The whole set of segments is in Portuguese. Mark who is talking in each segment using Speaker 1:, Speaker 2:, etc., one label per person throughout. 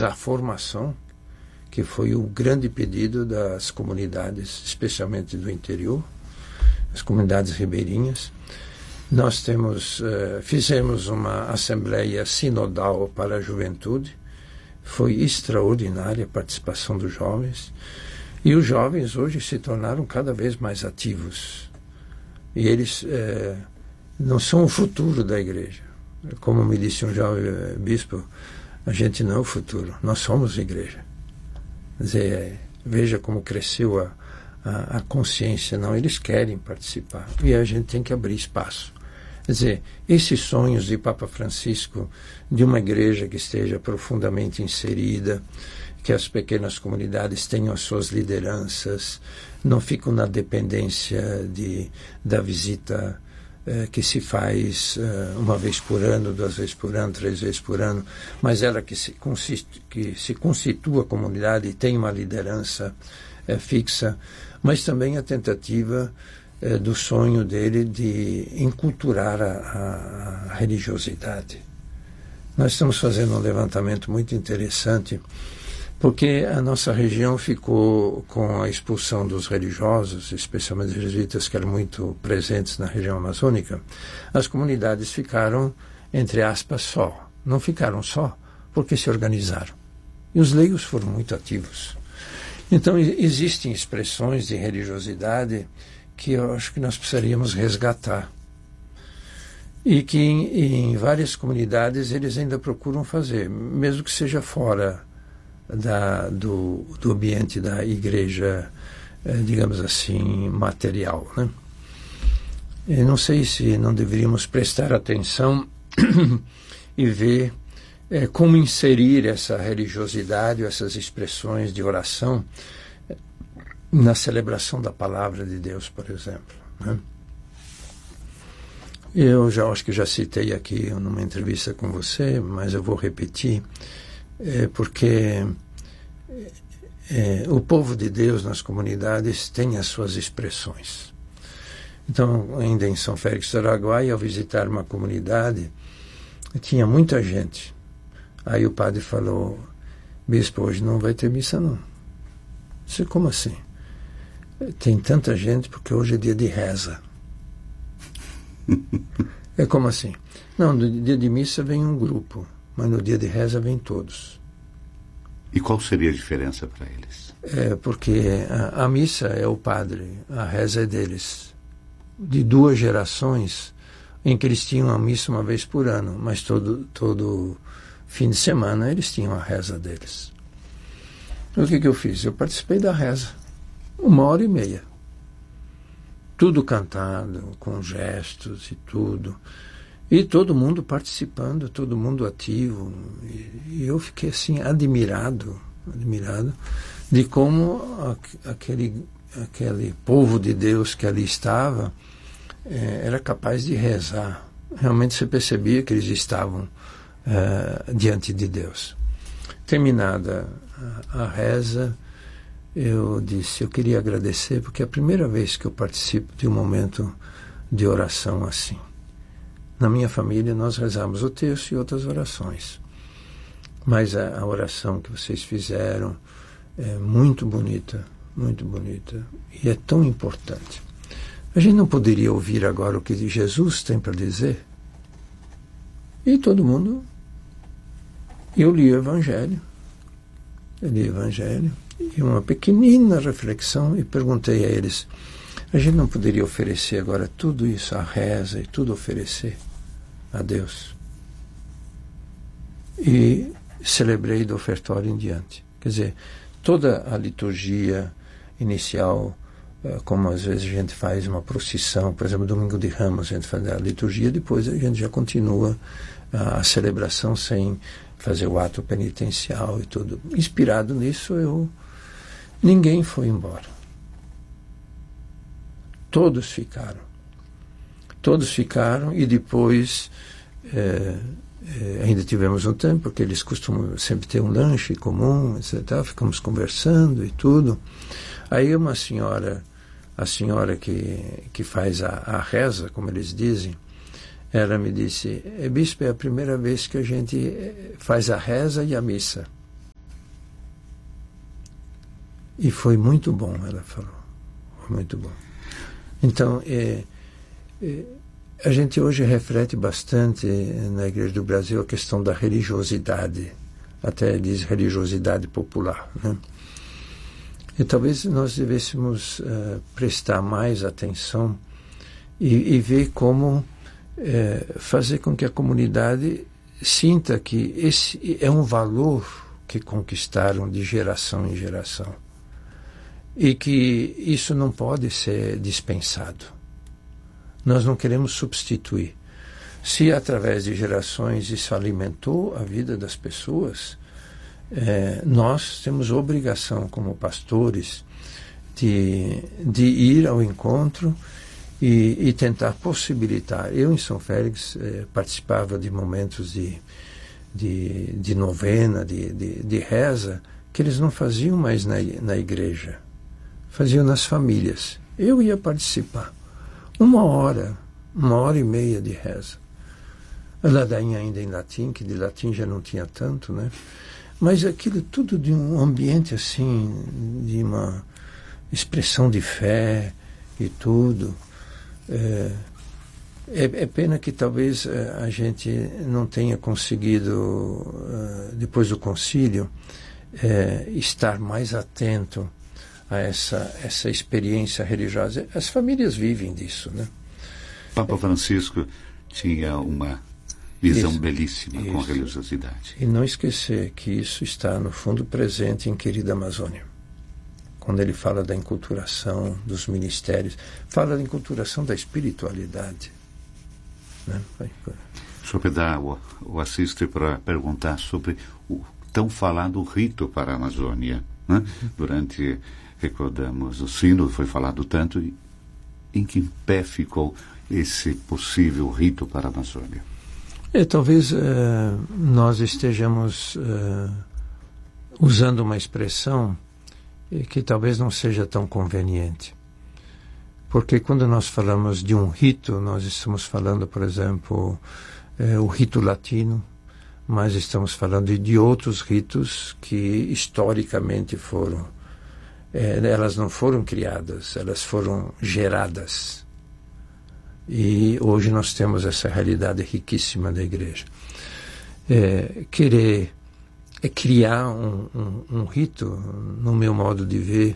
Speaker 1: a formação, que foi o grande pedido das comunidades, especialmente do interior, as comunidades ribeirinhas. Nós fizemos uma assembleia sinodal para a juventude. Foi extraordinária a participação dos jovens. E os jovens hoje se tornaram cada vez mais ativos. E eles não são o futuro da igreja. Como me disse um jovem bispo, a gente não é o futuro, nós somos a igreja. Quer dizer, veja como cresceu a consciência. Não, eles querem participar. E a gente tem que abrir espaço. Quer dizer, esses sonhos de Papa Francisco, de uma igreja que esteja profundamente inserida, que as pequenas comunidades tenham as suas lideranças, não ficam na dependência da visita que se faz uma vez por ano, 2 vezes por ano, 3 vezes por ano, mas ela que se constitua a comunidade e tem uma liderança fixa, mas também a tentativa do sonho dele de enculturar a religiosidade. Nós estamos fazendo um levantamento muito interessante, porque a nossa região ficou com a expulsão dos religiosos, especialmente os jesuítas que eram muito presentes na região amazônica. As comunidades ficaram, entre aspas, só. Não ficaram só porque se organizaram. E os leigos foram muito ativos. Então, existem expressões de religiosidade que eu acho que nós precisaríamos resgatar. E que em várias comunidades eles ainda procuram fazer, mesmo que seja fora do ambiente da igreja, digamos assim, material, né? Eu não sei se não deveríamos prestar atenção e ver como inserir essa religiosidade, essas expressões de oração na celebração da palavra de Deus, por exemplo, né? Eu acho que já citei aqui numa entrevista com você, mas eu vou repetir, porque o povo de Deus nas comunidades tem as suas expressões. Então, ainda em São Félix do Araguaia, ao visitar uma comunidade, tinha muita gente. Aí o padre falou: bispo, hoje não vai ter missa não. Eu disse: como assim? Tem tanta gente porque hoje é dia de reza. Como assim? Não, no dia de missa vem um grupo, mas no dia de reza vem todos.
Speaker 2: E qual seria a diferença para eles?
Speaker 1: Porque a missa é o padre, a reza é deles. De 2 gerações em que eles tinham a missa uma vez por ano, mas todo fim de semana eles tinham a reza deles. O que eu fiz? Eu participei da reza, 1h30. Tudo cantado, com gestos e tudo. E todo mundo participando, todo mundo ativo. E eu fiquei assim, admirado de como aquele povo de Deus que ali estava era capaz de rezar. Realmente você percebia que eles estavam diante de Deus. Terminada a reza, eu disse: eu queria agradecer, porque é a primeira vez que eu participo de um momento de oração assim. Na minha família nós rezamos o terço e outras orações, mas a oração que vocês fizeram é muito bonita, e é tão importante. A gente não poderia ouvir agora o que Jesus tem para dizer? E todo mundo... Eu li o Evangelho, e uma pequenina reflexão, e perguntei a eles: a gente não poderia oferecer agora tudo isso, a reza e tudo oferecer a Deus? E celebrei do ofertório em diante. Quer dizer, toda a liturgia inicial, como às vezes a gente faz uma procissão, por exemplo, Domingo de Ramos, a gente faz a liturgia, depois a gente já continua a celebração sem fazer o ato penitencial e tudo. Inspirado nisso, ninguém foi embora. Todos ficaram e depois ainda tivemos um tempo, porque eles costumam sempre ter um lanche comum, etc. Ficamos conversando e tudo. Aí uma senhora, a senhora que faz a reza, como eles dizem, ela me disse: bispo, é a primeira vez que a gente faz a reza e a missa. E foi muito bom, ela falou. Foi muito bom. Então, a gente hoje reflete bastante na Igreja do Brasil a questão da religiosidade, até diz religiosidade popular, né? E talvez nós devêssemos prestar mais atenção e ver como fazer com que a comunidade sinta que esse é um valor que conquistaram de geração em geração e que isso não pode ser dispensado. Nós não queremos substituir. Se através de gerações isso alimentou a vida das pessoas, nós temos obrigação como pastores de ir ao encontro e tentar possibilitar. Eu, em São Félix, participava de momentos de novena, de reza, que eles não faziam mais na igreja, faziam nas famílias. Eu ia participar. 1h30 de reza. A ladainha ainda em latim, que de latim já não tinha tanto, né? Mas aquilo tudo de um ambiente assim, de uma expressão de fé e tudo. É pena que talvez a gente não tenha conseguido, depois do concílio, estar mais atento a essa experiência religiosa. As famílias vivem disso, né?
Speaker 2: Papa Francisco tinha uma visão belíssima com a religiosidade.
Speaker 1: E não esquecer que isso está, no fundo, presente em Querida Amazônia. Quando ele fala da enculturação dos ministérios, fala da enculturação da espiritualidade. Né?
Speaker 2: O senhor Pedar o assiste para perguntar sobre o tão falado rito para a Amazônia. Né? Durante, recordamos, o sínodo foi falado tanto, em que pé ficou esse possível rito para a Amazônia?
Speaker 1: Talvez nós estejamos usando uma expressão que talvez não seja tão conveniente. Porque quando nós falamos de um rito, nós estamos falando, por exemplo, o rito latino, mas estamos falando de outros ritos que historicamente foram. Elas não foram criadas, elas foram geradas. E hoje nós temos essa realidade riquíssima da igreja. Querer criar um rito, no meu modo de ver,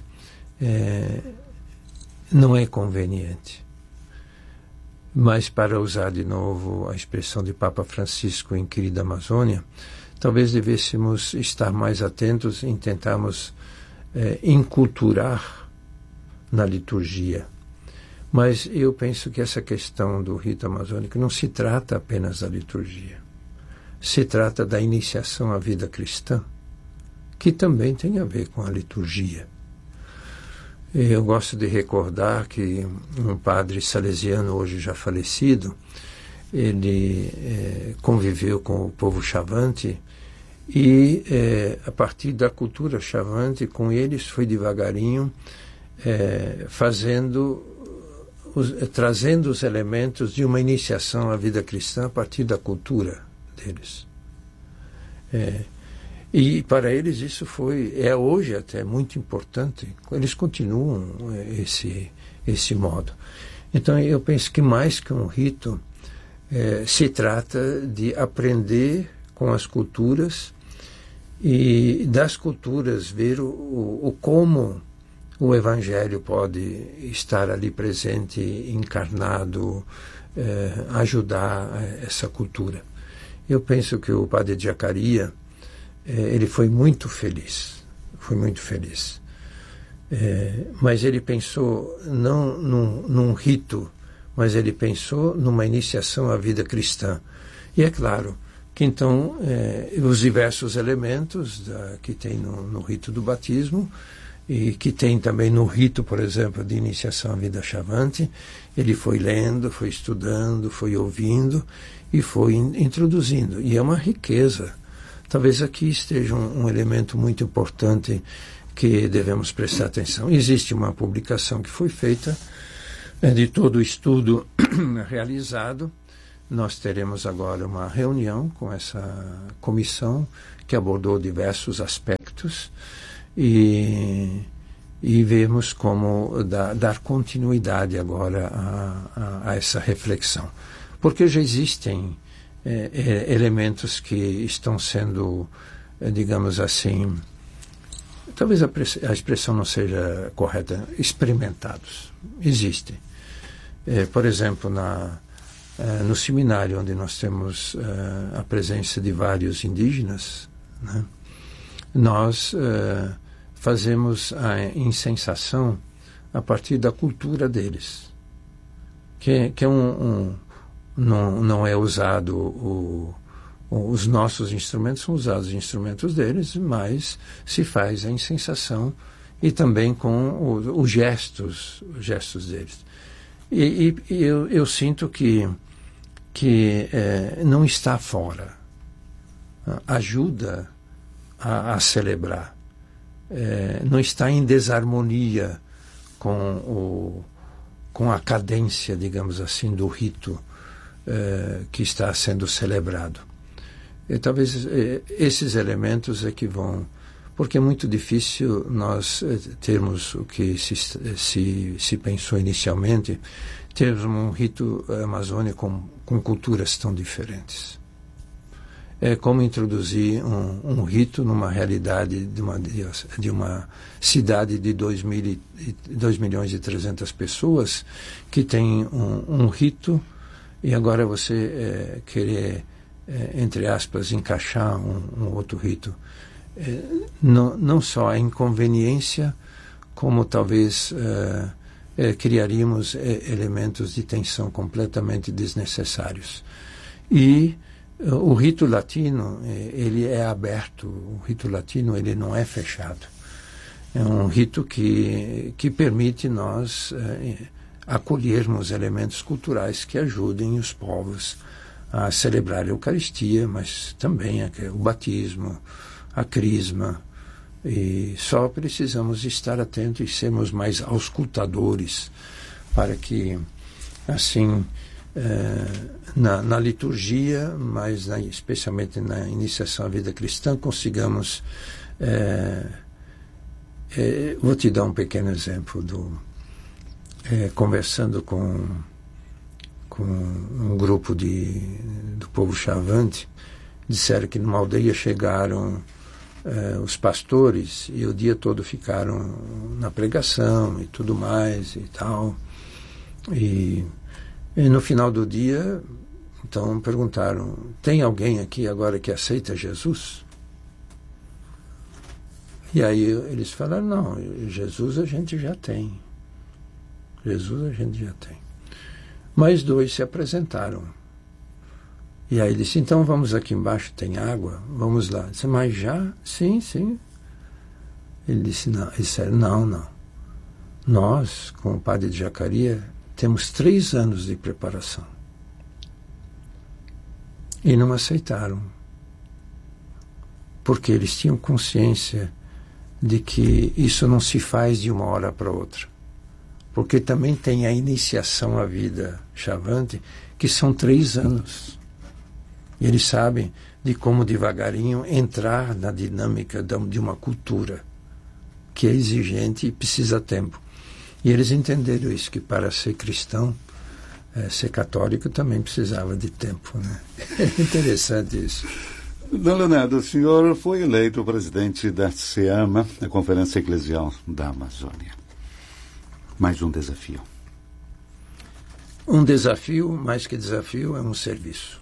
Speaker 1: não é conveniente. Mas, para usar de novo a expressão de Papa Francisco em Querida Amazônia, talvez devêssemos estar mais atentos em tentarmos enculturar na liturgia. Mas eu penso que essa questão do rito amazônico não se trata apenas da liturgia. Se trata da iniciação à vida cristã, que também tem a ver com a liturgia. Eu gosto de recordar que um padre salesiano, hoje já falecido, ele conviveu com o povo Chavante e, a partir da cultura Chavante, com eles foi devagarinho trazendo os elementos de uma iniciação à vida cristã a partir da cultura deles. E para eles isso é hoje até muito importante. Eles continuam esse modo. Então eu penso que mais que um rito, se trata de aprender com as culturas e das culturas ver o como o Evangelho pode estar ali presente, encarnado, ajudar essa cultura. Eu penso que o padre Jacaria, ele foi muito feliz, mas ele pensou não num rito, mas ele pensou numa iniciação à vida cristã. E é claro que então os diversos elementos que tem no rito do batismo, e que tem também no rito, por exemplo, de iniciação à vida chavante, ele foi lendo, foi estudando, foi ouvindo e foi introduzindo. E é uma riqueza. Talvez aqui esteja um elemento muito importante que devemos prestar atenção. Existe uma publicação que foi feita de todo o estudo realizado. Nós teremos agora uma reunião com essa comissão que abordou diversos aspectos e vemos como dar continuidade agora a essa reflexão. Porque já existem elementos que estão sendo, digamos assim, talvez a expressão não seja correta, experimentados. Existem. Por exemplo, no seminário, onde nós temos a presença de vários indígenas, né, nós fazemos a incensação a partir da cultura deles, que não é usado os nossos instrumentos, são usados os instrumentos deles, mas se faz a incensação e também com os gestos deles. E eu sinto que não está fora, ajuda a celebrar, não está em desarmonia com a cadência, digamos assim, do rito que está sendo celebrado. E talvez esses elementos é que vão... Porque é muito difícil nós termos o que se pensou inicialmente, termos um rito amazônico com culturas tão diferentes. É como introduzir um rito numa realidade de uma cidade de 2.300.000 pessoas que tem um rito, e agora você querer, entre aspas, encaixar um outro rito. Não só a inconveniência, como talvez criaríamos elementos de tensão completamente desnecessários. E o rito latino, ele é aberto, o rito latino ele não é fechado. É um rito que permite nós acolhermos elementos culturais que ajudem os povos a celebrar a Eucaristia, mas também o batismo, a crisma, e só precisamos estar atentos e sermos mais auscultadores para que, assim, na liturgia, mas especialmente na iniciação à vida cristã, consigamos... vou te dar um pequeno exemplo conversando com um grupo do povo Chavante, disseram que numa aldeia chegaram os pastores e o dia todo ficaram na pregação e tudo mais e tal. E no final do dia, então perguntaram: tem alguém aqui agora que aceita Jesus? E aí eles falaram: não, Jesus a gente já tem. Jesus a gente já tem. Mais dois se apresentaram. E aí ele disse: então vamos aqui embaixo, tem água, vamos lá. Eu disse: mas já? Sim, sim. Ele disse: não. Eles disseram: não. Nós, com o padre de Jacaria, temos 3 anos de preparação. E não aceitaram. Porque eles tinham consciência de que isso não se faz de uma hora para outra. Porque também tem a iniciação à vida Chavante, que são 3 anos. E eles sabem de como devagarinho entrar na dinâmica de uma cultura que é exigente e precisa tempo. E eles entenderam isso, que para ser cristão, ser católico também precisava de tempo, né? É interessante isso.
Speaker 2: Dom Leonardo, o senhor foi eleito presidente da CEAMA, a Conferência Eclesial da Amazônia. Mais um desafio.
Speaker 1: Um desafio, mais que desafio, é um serviço.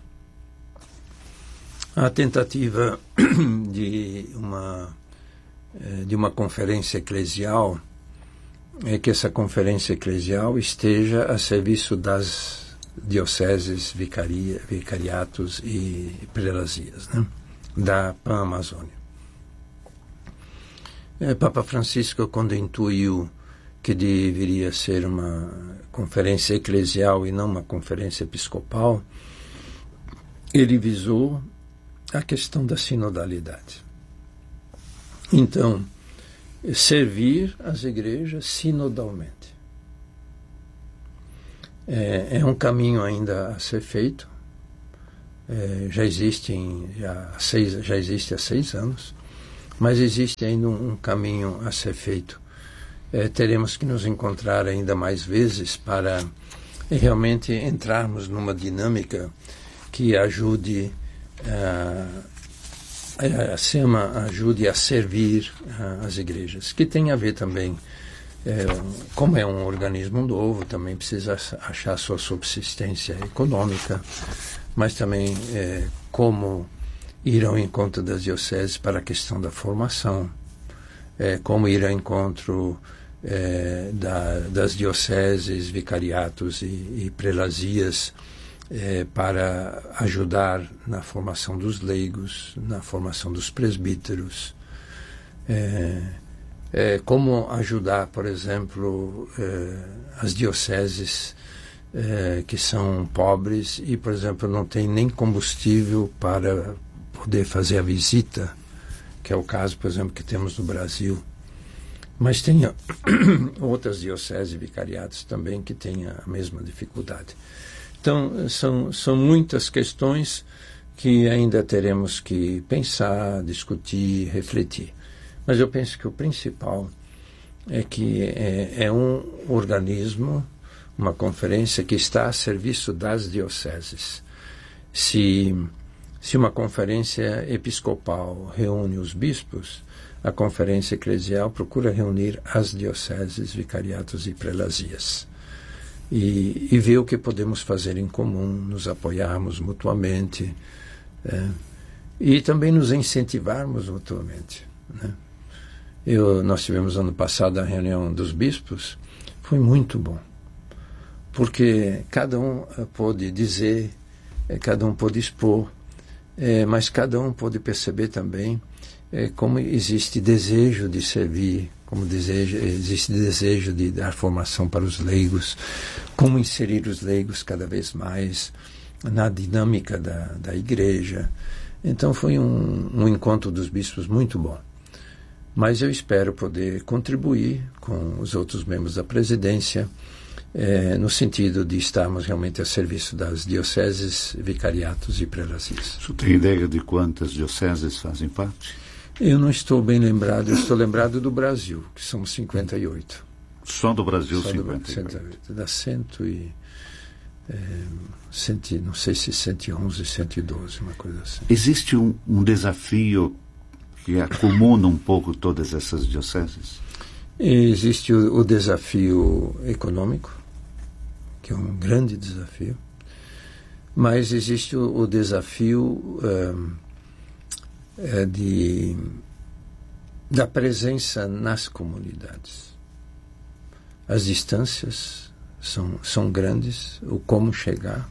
Speaker 1: A tentativa de uma conferência eclesial é que essa conferência eclesial esteja a serviço das dioceses, vicariatos e prelazias, né, da Pan-Amazônia. Papa Francisco, quando intuiu que deveria ser uma conferência eclesial e não uma conferência episcopal, ele visou a questão da sinodalidade. Então, servir as igrejas sinodalmente. É um caminho ainda a ser feito. Já existe há 6 anos, mas existe ainda um caminho a ser feito. teremos que nos encontrar ainda mais vezes para realmente entrarmos numa dinâmica que ajude ajude a servir as igrejas, que tem a ver também, como é um organismo novo, também precisa achar sua subsistência econômica, mas também como ir ao encontro das dioceses para a questão da formação, como ir ao encontro das dioceses, vicariatos e prelazias, para ajudar na formação dos leigos, na formação dos presbíteros, como ajudar, por exemplo, as dioceses que são pobres e, por exemplo, não tem nem combustível para poder fazer a visita, que é o caso, por exemplo, que temos no Brasil. Mas tem outras dioceses e vicariatos também que têm a mesma dificuldade. Então, são muitas questões que ainda teremos que pensar, discutir, refletir. Mas eu penso que o principal é que é um organismo, uma conferência que está a serviço das dioceses. Se uma conferência episcopal reúne os bispos, a conferência eclesial procura reunir as dioceses, vicariatos e prelazias. E ver o que podemos fazer em comum, nos apoiarmos mutuamente, e também nos incentivarmos mutuamente, né? Nós tivemos ano passado a reunião dos bispos, foi muito bom, porque cada um pôde dizer, cada um pôde expor, mas cada um pôde perceber também como existe desejo de servir, como existe desejo de dar formação para os leigos, como inserir os leigos cada vez mais na dinâmica da igreja. Então foi um encontro dos bispos muito bom. Mas eu espero poder contribuir com os outros membros da presidência, no sentido de estarmos realmente a serviço das dioceses, vicariatos e prelazias.
Speaker 2: O senhor tem ideia de quantas dioceses fazem parte?
Speaker 1: Eu não estou bem lembrado, eu estou lembrado do Brasil, que são 58.
Speaker 2: Só do Brasil,
Speaker 1: só
Speaker 2: 58.
Speaker 1: Dá 100 e... não sei se 111, 112, uma coisa assim.
Speaker 2: Existe um desafio que acomuna um pouco todas essas dioceses?
Speaker 1: Existe o desafio econômico, que é um grande desafio, mas existe o desafio da presença nas comunidades. As distâncias são grandes, o como chegar,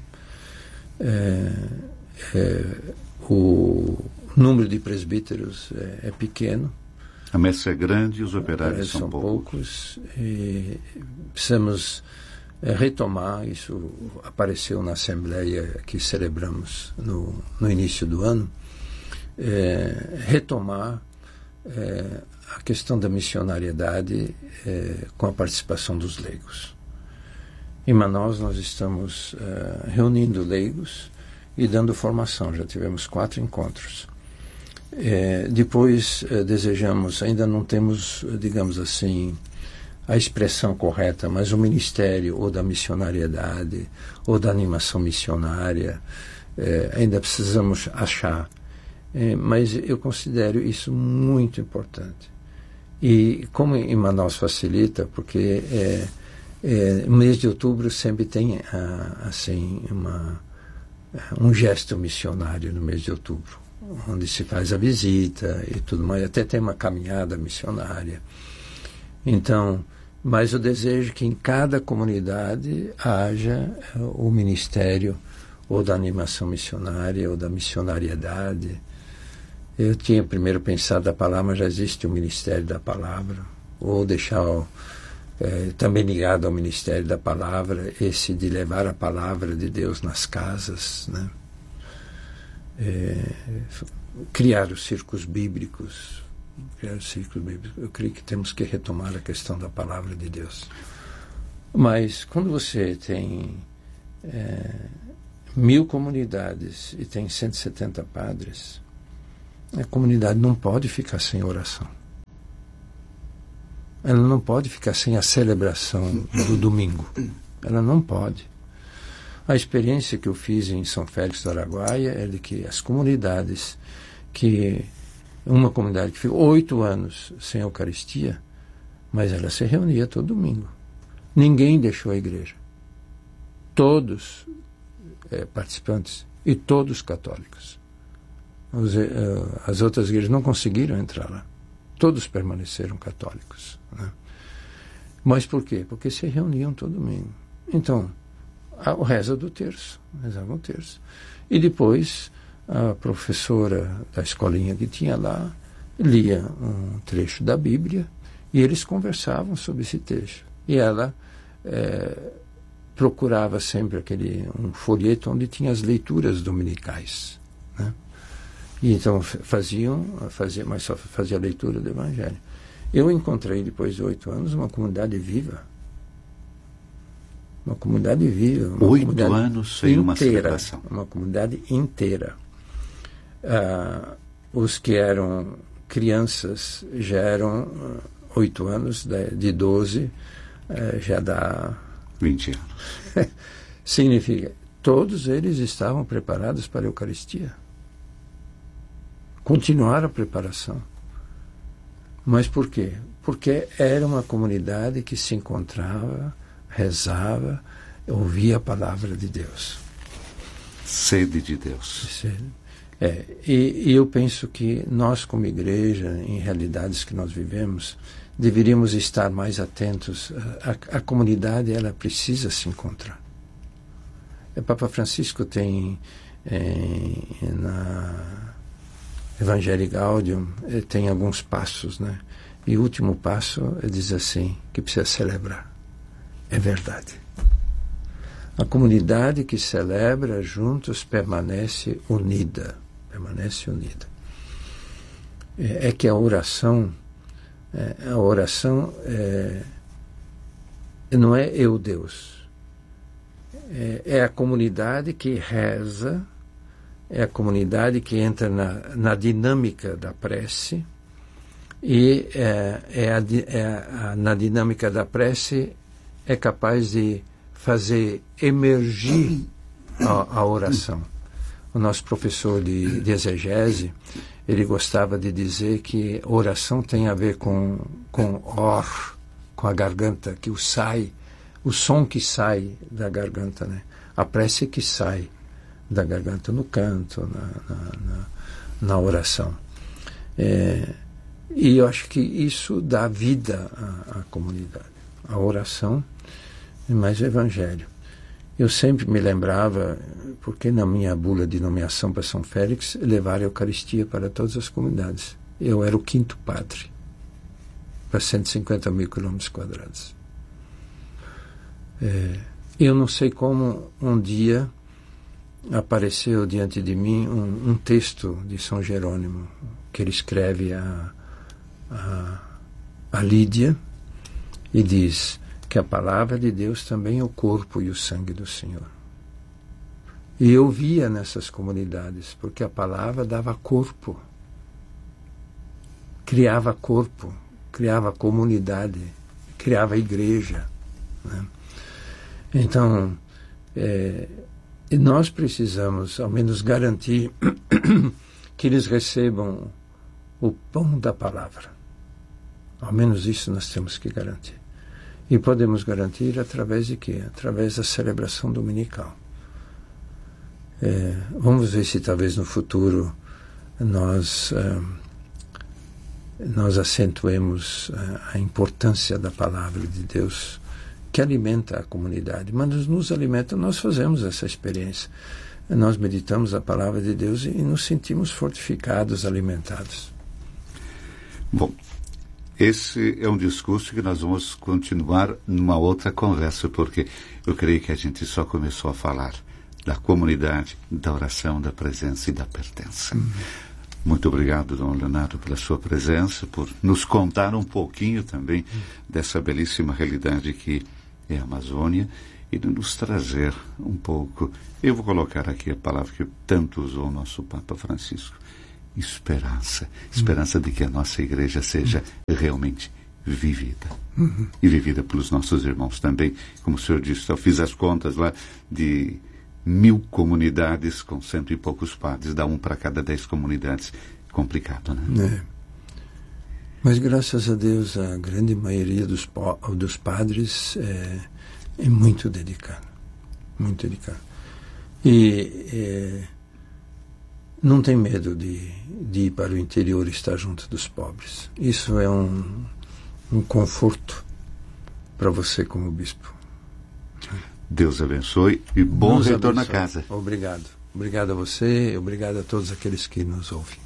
Speaker 1: o número de presbíteros é pequeno.
Speaker 2: A messe é grande e os operários são poucos.
Speaker 1: E precisamos retomar, isso apareceu na Assembleia que celebramos no início do ano, retomar a questão da missionariedade com a participação dos leigos. Em Manaus nós estamos reunindo leigos e dando formação, já tivemos 4 encontros. Depois desejamos, ainda não temos, digamos assim, a expressão correta, mas o ministério ou da missionariedade ou da animação missionária, ainda precisamos achar. Mas eu considero isso muito importante. E como em Manaus facilita, porque no mês de outubro sempre tem assim, um gesto missionário no mês de outubro, onde se faz a visita e tudo mais, até tem uma caminhada missionária. Então, mas eu desejo que em cada comunidade haja o ministério ou da animação missionária ou da missionariedade. Eu tinha primeiro pensado a palavra, mas já existe o Ministério da Palavra, ou deixar também ligado ao Ministério da Palavra, esse de levar a palavra de Deus nas casas, né? Criar os círculos bíblicos. Eu creio que temos que retomar a questão da palavra de Deus. Mas quando você tem 1000 comunidades e tem 170 padres, a comunidade não pode ficar sem oração. Ela não pode ficar sem a celebração do domingo. Ela não pode. A experiência que eu fiz em São Félix do Araguaia é de que as comunidades, uma comunidade que ficou 8 anos sem Eucaristia, mas ela se reunia todo domingo. Ninguém deixou a igreja. Todos participantes e todos católicos. As outras igrejas não conseguiram entrar lá. Todos permaneceram católicos, né? Mas por quê? Porque se reuniam todo domingo. Então, o reza do terço, rezavam o terço. E depois, a professora da escolinha que tinha lá lia um trecho da Bíblia e eles conversavam sobre esse trecho. E ela procurava sempre um folheto onde tinha as leituras dominicais, né? E então mas só fazia a leitura do Evangelho. Eu encontrei, depois de 8 anos, uma comunidade viva. Uma comunidade viva.
Speaker 2: 8 anos sem uma celebração.
Speaker 1: Uma comunidade inteira. Os que eram crianças já eram 8 anos, de 12 já dá
Speaker 2: 20 anos.
Speaker 1: Significa, todos eles estavam preparados para a Eucaristia. Continuaram a preparação. Mas por quê? Porque era uma comunidade que se encontrava, rezava, ouvia a palavra de Deus.
Speaker 2: Sede de Deus.
Speaker 1: Sede. E eu penso que nós, como igreja, em realidades que nós vivemos, deveríamos estar mais atentos. A comunidade, ela precisa se encontrar. O Papa Francisco tem na Evangelii Gaudium tem alguns passos, né? E o último passo diz assim, que precisa celebrar. É verdade. A comunidade que celebra juntos permanece unida. Permanece unida. É que a oração não é eu, Deus. É a comunidade que reza, é a comunidade que entra na dinâmica da prece e na dinâmica da prece é capaz de fazer emergir a oração. O nosso professor de exegese, ele gostava de dizer que oração tem a ver com a garganta, que o som que sai da garganta, né? A prece que sai da garganta no canto, na oração. E eu acho que isso dá vida à comunidade. A oração e mais o Evangelho. Eu sempre me lembrava, porque na minha bula de nomeação para São Félix, levar a Eucaristia para todas as comunidades. Eu era o 5º padre, para 150 mil quilômetros quadrados. Eu não sei como um dia apareceu diante de mim um texto de São Jerônimo, que ele escreve a Lídia, e diz que a palavra de Deus também é o corpo e o sangue do Senhor. E eu via nessas comunidades, porque a palavra dava corpo, criava comunidade, criava igreja, né? Então, nós precisamos, ao menos, garantir que eles recebam o pão da palavra. Ao menos isso nós temos que garantir. E podemos garantir através de quê? Através da celebração dominical. Vamos ver se talvez no futuro nós acentuemos a importância da palavra de Deus, que alimenta a comunidade, mas nos alimenta. Nós fazemos essa experiência. Nós meditamos a palavra de Deus e nos sentimos fortificados, alimentados.
Speaker 2: Bom, esse é um discurso que nós vamos continuar numa outra conversa, porque eu creio que a gente só começou a falar da comunidade, da oração, da presença e da pertença. Muito obrigado, Dom Leonardo, pela sua presença, por nos contar um pouquinho também dessa belíssima realidade que é a Amazônia e de nos trazer um pouco. Eu vou colocar aqui a palavra que tanto usou o nosso Papa Francisco: esperança. Esperança de que a nossa igreja seja realmente vivida. E vivida pelos nossos irmãos também. Como o senhor disse, eu fiz as contas lá de 1000 comunidades com 100 e poucos padres, dá um para cada 10 comunidades. Complicado, né?
Speaker 1: Mas graças a Deus a grande maioria dos padres é muito dedicada. Muito dedicada. E não tem medo de ir para o interior e estar junto dos pobres. Isso é um conforto para você como bispo.
Speaker 2: Deus abençoe e bom retorno a casa.
Speaker 1: Obrigado. Obrigado a você e obrigado a todos aqueles que nos ouvem.